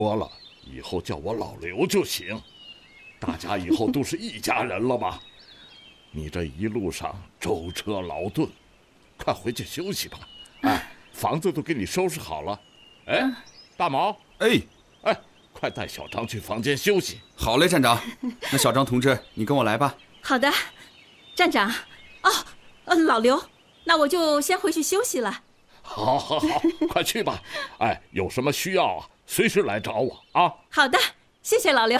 说了，以后叫我老刘就行，大家以后都是一家人了吧？你这一路上舟车劳顿，快回去休息吧。房子都给你收拾好了。大毛，快带小张去房间休息。 好嘞，站长。那小张同志，你跟我来吧。 好的，站长。老刘，那我就先回去休息了。 好，快去吧。有什么需要随时来找我啊。 好的，谢谢老刘。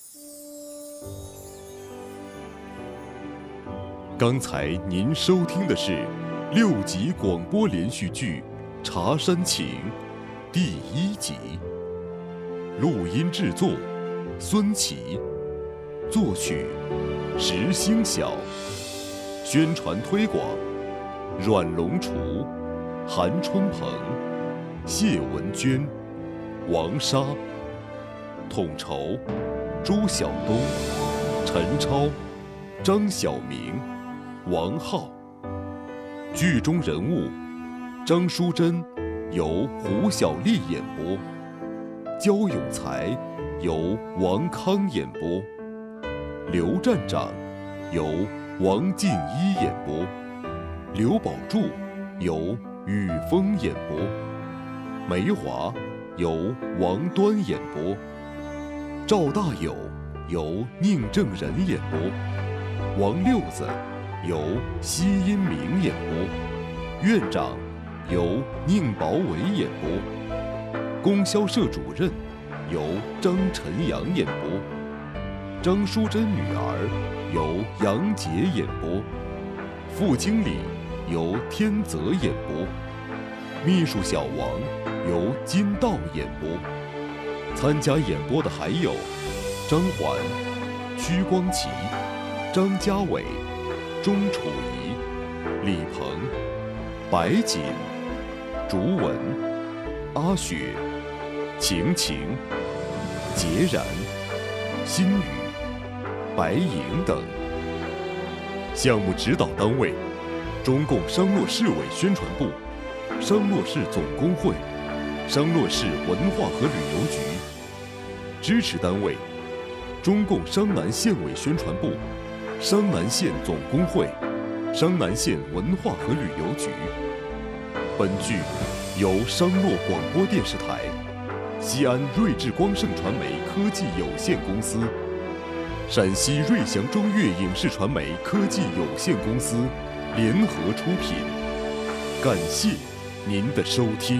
刚才您收听的是6集广播连续剧《茶山情》第1集，录音制作孙琦，作曲石星晓，宣传推广阮龙厨、韩春鹏、谢文娟、王莎，统筹朱晓东、陈超、张晓明、王浩。剧中人物张淑珍由胡小丽演播，焦永才由王康演播，刘站长由王静一演播，刘宝柱由雨峰演播，梅华由王端演播，赵大友由宁正仁演播，王六子由奚因明演播，院长由宁宝伟演播，供销社主任由张晨阳演播，张淑珍女儿由杨洁演播，副经理由天泽演播，秘书小王由金道演播。参加演播的还有张环、屈光奇、张家伟、钟楚怡、李鹏、白锦、竹文、阿雪、晴晴、孑然、心雨、白莹等。项目指导单位：中共商洛市委宣传部、商洛市总工会、商洛市文化和旅游局。支持单位：中共商南县委宣传部、商南县总工会、商南县文化和旅游局。本剧由商洛广播电视台、西安瑞智光盛传媒科技有限公司、陕西瑞祥中粤影视传媒科技有限公司联合出品。感谢您的收听。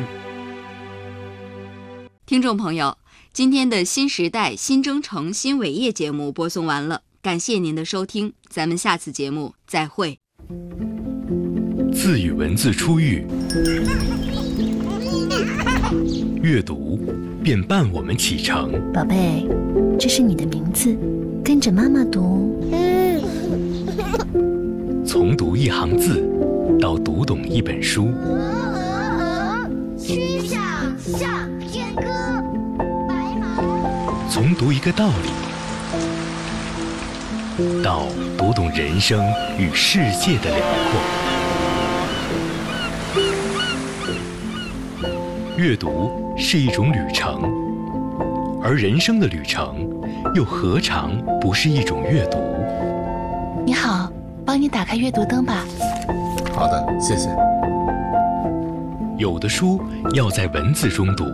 听众朋友，今天的新时代新征程新伟业节目播送完了，感谢您的收听，咱们下次节目再会。 自与文字出狱，阅读便伴我们启程。 宝贝，这是你的名字，跟着妈妈读。 从读一行字到读懂一本书， 曲项向天歌，白毛。 从读一个道理到读懂人生与世界的辽阔。阅读是一种旅程，而人生的旅程又何尝不是一种阅读？ 你好，帮你打开阅读灯吧。 好的，谢谢。 有的书要在文字中读，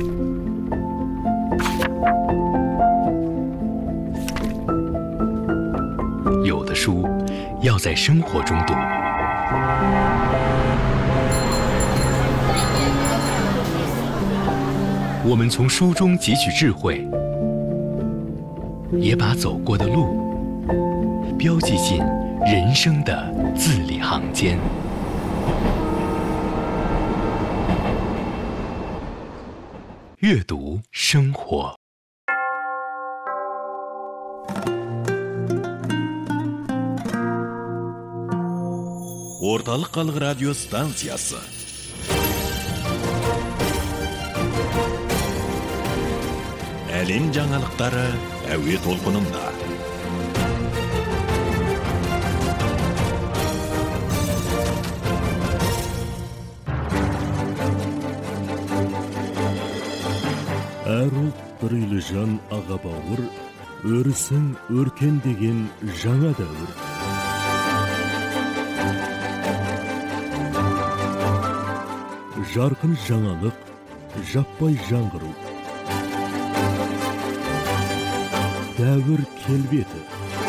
有的书要在生活中读。我们从书中汲取智慧，也把走过的路标记进人生的字里行间。阅读生活。 Орталық халық радио станциясы. Әлем жаңалықтары әуе толқынында. Батырылжан аға бауыр, өрісің өркен деген жаңа дәуір. Жарқын жаңалық, жаппай жаңғыру. Дәуір келбеті.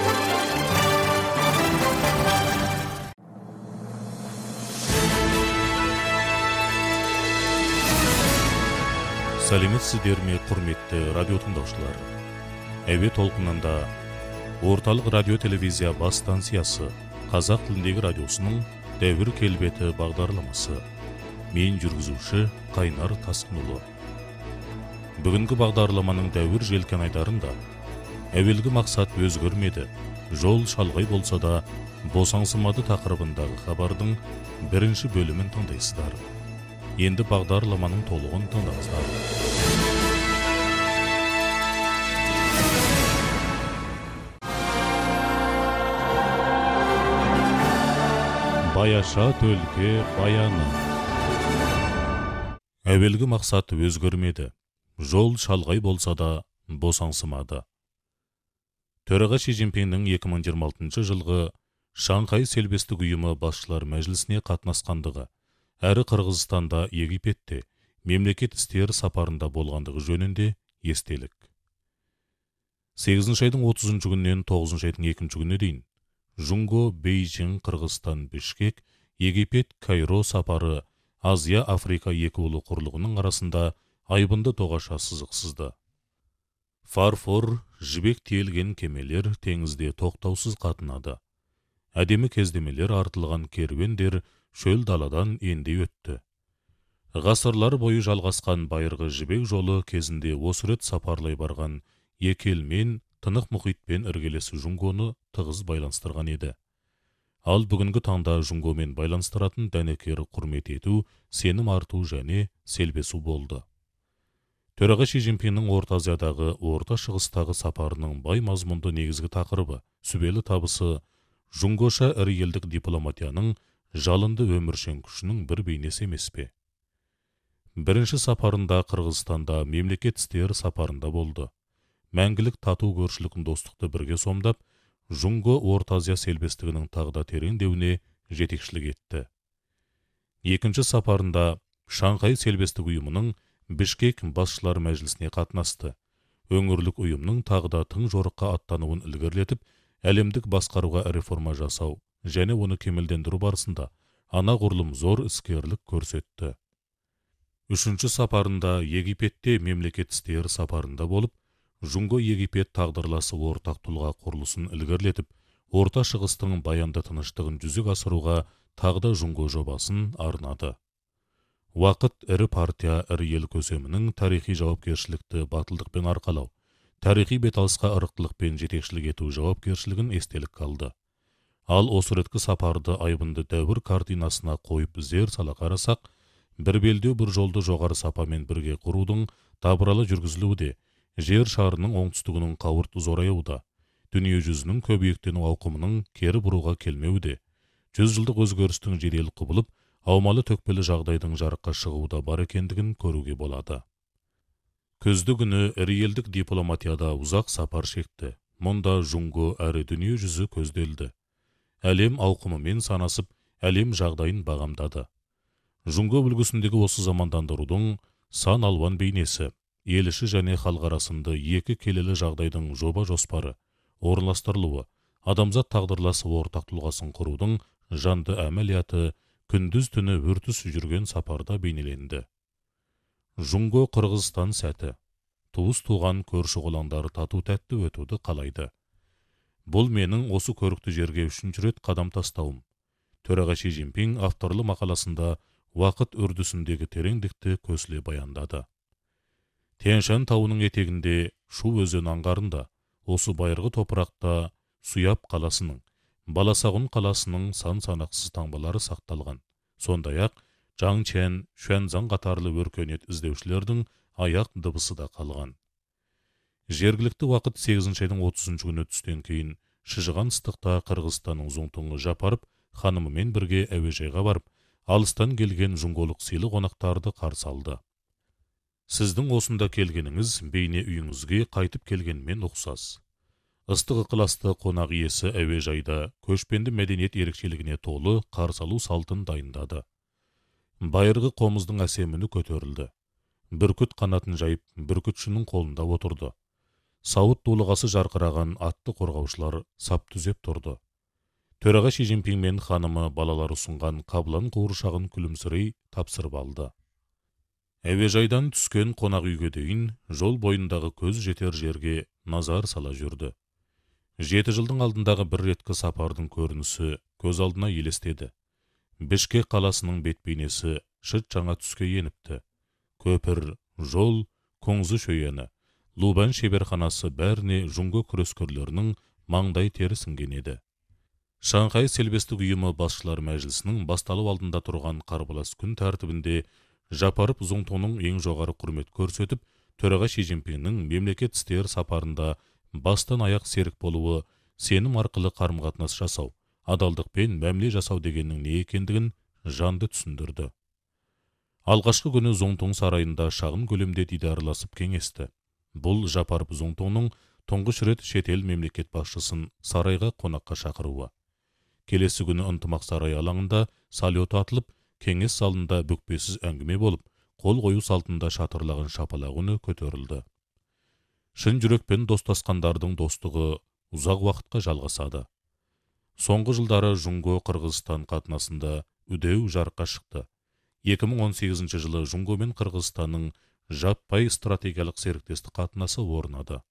Сәлеметсіздер ме, құрметті радио тыңдаушылар. Әуе толқынында орталық радио телевизия бас станциясы қазақ тіліндегі радиосының дәуір келбеті бағдарламасы. Мен жүргізуші Қайнар Тасқынұлы. Бүгінгі бағдарламаның дәуір желкен айдарында әуелгі мақсат өзгермеді, жол шалғай болса да босаңсымады тақырыбындағы хабардың бірінші бөлімін тыңдайсыздар. Енді бағдарламаның толығын тыңдаңыздар. Баяша төлке баяны. Әуелгі мақсат өзгермеді, жол шалғай болса да босаңсымады. Төраға Ши Цзиньпиннің 2026 жылғы Шанхай селбестік ұйымы басшылар мәжілісіне қатынасқандығы, әрі Қырғызстанда, Египетте мемлекет істері сапарында болғандығы жөнінде естелік. 8 айдың 30 күннен 9 айдың 2 күніне дейін Жунго, Бейжің, Қырғызстан, Бішкек, Египет, Кайро сапары Азия-Африка екі ұлы құрлығының арасында айбынды тоғаша сызықсызды. Фарфор, жібек тиелген кемелер теңізде тоқтаусыз қатынады. Әдемі кездемелер артылған керуендер шөл даладан енді өтті. Ғасырлар бойы жалғасқан байырғы жібек жолы кезінде осы рет сапарлай барған екі елмен тынық мұхитпен іргелесі Жунгоны тығыз байланыстырған еді. Ал бүгінгі таңда Жунгомен байланыстыратын дәнекер құрмет ету, сенім арту және селбесу болды. Төраға Ши Цзиньпиннің Орта Азиядағы, Орта Шығыстағы сапарының бай мазмұнды негізгі тақырыбы, сүбелі табысы Жунгоша ірі елдік дипломатияның жалынды өміршең күшінің бір бейнесі емес пе? Бірінші сапарында Қырғызстанда, мемлекет істері сапарында болды. Мәңгілік тату көршілік достықты бірге сомдап, Жунго Орта Азия селбестігінің тағда тереңдеуіне жетекшілік етті. Екінші сапарында Шанхай селбестік ұйымының Бішкек басшылар мәжілісіне қатынасты. Өңірлік ұйымның тағда тың жорыққа аттануын ілгерілетіп, әлемдік басқаруға реформа жасау және оны кемелдендіру барысында анағұрлым зор іскерлік көрсетті. Үшінші сапарында Египетте мемлекет істері сапарында болып, Жунго Египет тағдырласы ортақ тұлға құрылысын ілгерілетіп, Орта Шығыстың баянды тыныштығын жүзеге асыруға тағда Жунго жобасын арнады. Уақыт ірі партия, ірі ел көсемінің тарихи жауапкершілікті батылдықпен арқалау, тарихи беталысқа ырықтылықпен жетекшілік ету жауапкершілігін естелік қалды. Ал осы реткі сапарды айбынды дәуір картинасына қойып зер сала қарасақ, бір белдеу бір жолды жоғары сапамен бірге құрудың табыралы жүргізілуде, жер шарының оңтүстігінің қауырт зораюда, дүние жүзінің көбейіктену ауқымының кері бұруға келмеуде, 100 жылдық өзгерістің жедел құбылып, аумалы төкпелі жағдайдың жарыққа шығуда бар екендігін көруге болады. Күзді күні ірі елдік дипломатияда ұзақ сапар шекті. Мұнда Жунго әрі дүние жүзі көзделді. Әлем ауқымымен санасып, әлем жағдайын бағамдады. Жунго үлгісіндегі осы замандандырудың сан алуан бейнесі, ел іші және халық арасында екі келелі жағдайдың жоба жоспары, орынластырылуы, адамзат тағдырласы ортақ тұлғасын құрудың жанды әмәлияты күндіз түні өртіс жүрген сапарда бейнеленді. Жунго Қырғызстан сәті, туыс туған көрші қолаңдары тату тәтті өтуді қалайды. Бұл менің осы көрікті жерге 3-ші рет қадам тастауым. Төраға Ши Цзиньпин авторлы мақаласында уақыт үрдісіндегі тереңдікті көсіле баяндады. Тянь-Шань тауының етегінде, Шу өзен аңғарында, осы байырғы топырақта Суяб қаласының, Баласағұн қаласының сан-санақсыз таңбалары сақталған. Сондай-ақ Жаңчэн, Шуанзан қатарлы өркениет іздеушілердің аяқ дыбысы да қалған. Жергілікті уақыт 8 айдың 30 күні түстен кейін шыжыған ыстықта Қырғызстанның Зұңтұңы жапарып, ханымымен бірге әуежайға барып, алыстан келген жунголық сыйлы қонақтарды қарсы алды. Сіздің осында келгеніңіз бейне үйіңізге қайтып келгенмен ұқсас. Ыстық ықыласты қонақ иесі әуежайда көшпенді мәдениет ерекшелігіне толы қарсы алу салтын дайындады. Байырғы қомыздың әсеміні көтерілді. Бүркіт қанатын жайып, бүркітшінің қолында отырды. Сауыт дулығасы жарқыраған атты қорғаушылар сап түзеп тұрды. Төраға Ши Цзиньпин мен ханымы балалар ұсынған қабылан қуыршағын күлімсірей тапсырып алды. Әуежайдан түскен қонақ үйге дейін жол бойындағы көз жетер жерге назар сала жүрді. 7 жылдың алдындағы бір реткі сапардың көрінісі көз алдына елестеді. Бішкек қаласының бет-бейнесі шыт жаңа түске еніпті. Көпір, жол, Коңзы шөйені, Лубан шеберханасы бәріне жұңго күрескерлерінің маңдай тері сіңген еді. Шанхай селбестік ұйымы басшылар мәжілісінің басталу алдында тұрған қарбалас күн тәртібінде Жапарып Зоңтоның ең жоғары құрмет көрсетіп, төраға Ши Цзиньпиннің мемлекет істер сапарында бастан аяқ серік болуы, сенім арқылы қарым-қатынас жасау, адалдық пен мәміле жасау дегеннің не екендігін жанды түсіндірді. Алғашқы күні Зоңтоң сарайында шағын көлемде дидарласып кеңесті. Бұл Жапарып Зоңтоңның тұңғыш рет шетел мемлекет басшысын сарайға қонаққа шақыруы. Келесі күні ынтымақ сарай алаңында салют атылып, кеңес залында бүкпесіз әңгіме болып, қол қою салтында шатырлаған шапалақ үні көтерілді. Шын жүрекпен достасқандардың достығы ұзақ уақытқа жалғасады. Соңғы жылдары Жұңго-Қырғызстан қатынасында үдеу жарыққа шықты. 2018 жылы Жұңго мен Қырғызстанның жаппай стратегиялық серіктестік қатынасы орнады.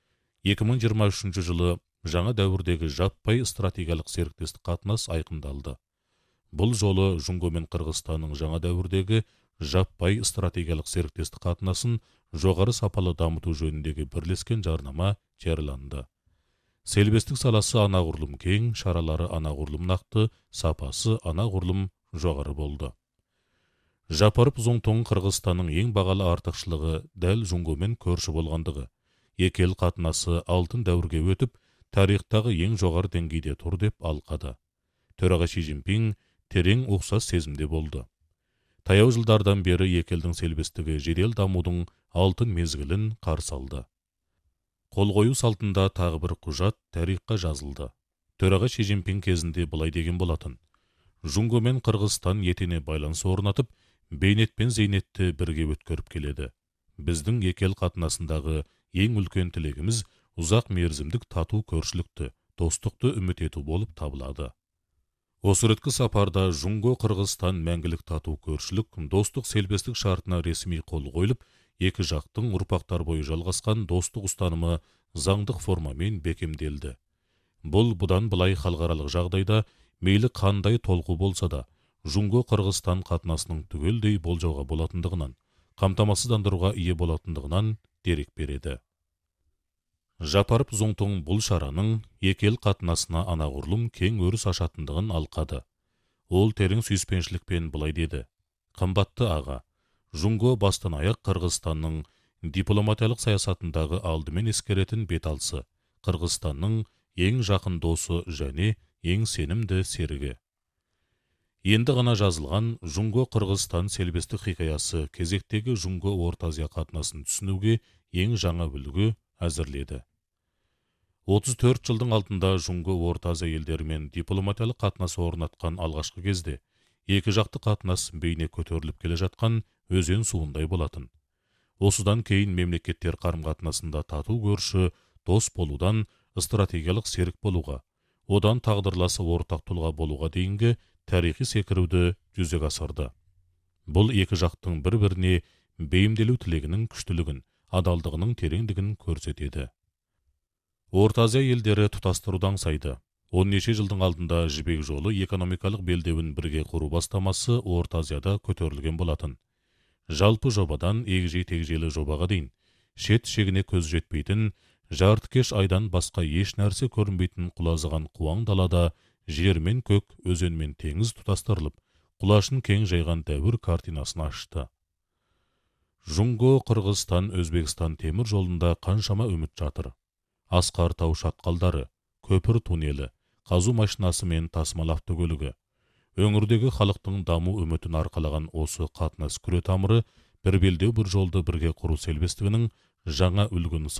2023 жылы жаңа дәуірдегі жаппай стратегиялық серіктестік қатынас айқындалды. Бұл жолы Жұңго мен Қырғызстанның жаңа дәуірдегі жаппай стратегиялық серіктестік қатынасын жоғары сапалы дамыту жөніндегі бірлескен жарнама жарияланды. Селбестік саласы анағұрлым кең, шаралары анағұрлым нақты, сапасы анағұрлым жоғары болды. Жапарып Зоңтоң Қырғызстанның ең бағалы артықшылығы дәл Жұңгомен көрші болғандығы. Екі ел қатынасы алтын дәуірге өтіп, тарихтағы ең жоғары деңгейде тұр деп алқады. Төраға Ши Цзиньпин терең ұқсас сезімде болды. Таяу жылдардан бері екі елдің селбестігі жедел дамудың алтын мезгілін қарсы алды. Қол қою салтында тағы бір құжат тарихқа жазылды. Төраға Ши Цзиньпин кезінде былай деген болатын: Жұңго мен Қырғызстан етене байланыс орнатып, бейнет пен зейнетті бірге өткеріп келеді. Біздің екі ел қатынасындағы ең үлкен тілегіміз ұзақ мерзімдік тату көршілікті, достықты үміт ету болып табылады. Осы реткі сапарда Жұңго-Қырғызстан мәңгілік тату көршілік, достық селбестік шартына ресми қол қойылып, екі жақтың ұрпақтар бойы жалғасқан достық ұстанымы заңдық формамен бекемделді. Бұл бұдан былай халықаралық жағдайда мейлі қандай толқу болса да, Жұңго-Қырғызстан қатынасының түгелдей болжауға болатындығынан, қамтамасыздандыруға ие болатындығынан дерек береді. Жапарып Зоңтоң бұл шараның екі ел қатынасына анағұрлым кең өріс ашатындығын алқады. Ол терең сүйіспеншілікпен былай деді: қымбатты аға, Жұңго бастан аяқ Қырғызстанның дипломатиялық саясатындағы алдымен ескеретін беталысы, Қырғызстанның ең жақын досы және ең сенімді серігі. Енді ғана жазылған Жұңго-Қырғызстан селбестік хикаясы кезектегі Жұңго-Орта Азия қатынасын түсінуге ең жаңа үлгі әзірледі. 34 жылдың алдында Жұңго-Орта Азия елдерімен дипломатиялық қатынас орнатқан алғашқы кезде екі жақты қатынас бейне көтеріліп келе жатқан өзен суындай болатын. Осыдан кейін мемлекеттер қарым-қатынасында тату көрші, дос болудан стратегиялық серік болуға, одан тағдырласы ортақ тұлға болуға дейінгі тарихи секіруді жүзеге асырды. Бұл екі жақтың бір-біріне бейімделу тілегінің күштілігін, адалдығының тереңдігін көрсетеді. Орта Азия елдері тұтастырудан аңсайды. 10 жылдың алдында жібек жолы экономикалық белдеуін бірге құру бастамасы Орта Азияда көтерілген болатын. Жалпы жобадан егжей-тегжейлі жобаға дейін, шет шегіне көз жетпейтін, жартыкеш айдан басқа еш нәрсе көрінбейтін құлазыған қуаң далада жер мен көк, өзен мен теңіз тұтастырылып, құлашын кең жайған дәуір картинасын ашты. Жұңго-Қырғызстан Өзбекстан темір жолында қаншама үміт жатыр. Асқар тау шатқалдары, көпір туннелі, қазу машинасы мен тасымал автокөлігі. Өңірдегі халықтың даму үмітін арқалаған осы қатынас күре тамыры бір белдеу бір жолды бірге құру сербестігінің жаңа үлгіні